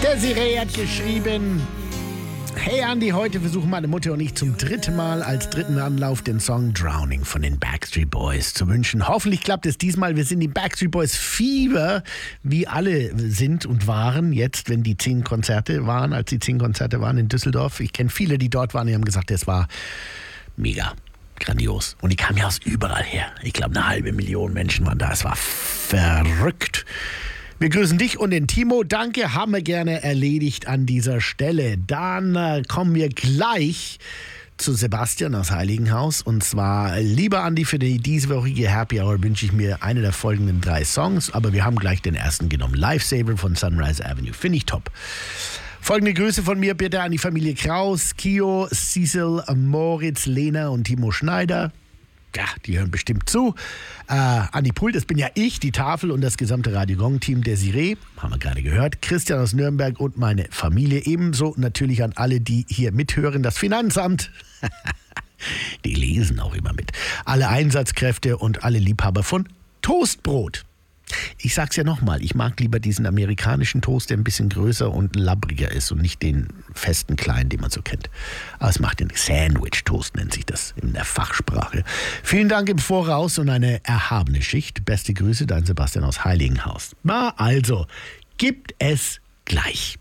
Desiree hat geschrieben: Hey Andi, heute versuchen meine Mutter und ich zum dritten Mal als dritten Anlauf den Song Drowning von den Backstreet Boys zu wünschen. Hoffentlich klappt es diesmal. Wir sind die Backstreet Boys Fieber, wie alle sind und waren jetzt, wenn die 10 Konzerte waren, als die 10 Konzerte waren in Düsseldorf. Ich kenne viele, die dort waren, die haben gesagt, es war mega. Grandios. Und die kamen ja aus überall her. Ich glaube, 500.000 Menschen waren da. Es war verrückt. Wir grüßen dich und den Timo. Danke, haben wir gerne erledigt an dieser Stelle. Dann kommen wir gleich zu Sebastian aus Heiligenhaus. Und zwar, lieber Andi, für die dieswöchige Happy Hour wünsche ich mir eine der folgenden 3 Songs. Aber wir haben gleich den ersten genommen. Lifesaver von Sunrise Avenue. Finde ich top. Folgende Grüße von mir bitte an die Familie Kraus, Kio, Cecil, Moritz, Lena und Timo Schneider. Ja, die hören bestimmt zu. An die Pult, das bin ja ich, die Tafel und das gesamte Radio Gong-Team. Desiree, haben wir gerade gehört, Christian aus Nürnberg und meine Familie. Ebenso natürlich an alle, die hier mithören, das Finanzamt. Die lesen auch immer mit. Alle Einsatzkräfte und alle Liebhaber von Toastbrot. Ich sag's ja nochmal, ich mag lieber diesen amerikanischen Toast, der ein bisschen größer und labbriger ist und nicht den festen kleinen, den man so kennt. Aber es macht den Sandwich-Toast, nennt sich das in der Fachsprache. Vielen Dank im Voraus und eine erhabene Schicht. Beste Grüße, dein Sebastian aus Heiligenhaus. Na also, gibt es gleich.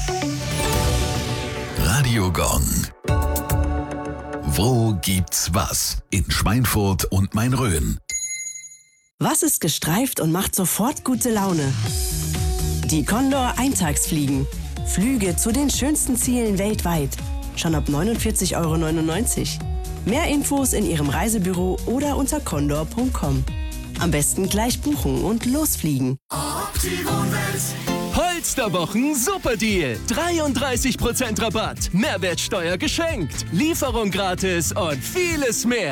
Radio Gong. Wo gibt's was? In Schweinfurt und Main-Rhön. Was ist gestreift und macht sofort gute Laune? Die Condor Eintagsfliegen. Flüge zu den schönsten Zielen weltweit. Schon ab 49,99 €. Mehr Infos in Ihrem Reisebüro oder unter condor.com. Am besten gleich buchen und losfliegen. Polsterwochen Superdeal. 33% Rabatt. Mehrwertsteuer geschenkt. Lieferung gratis und vieles mehr.